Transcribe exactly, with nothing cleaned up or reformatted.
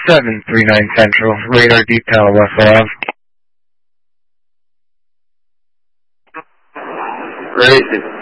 seven three nine Central, radar deep tower, Russell Ave. Racing.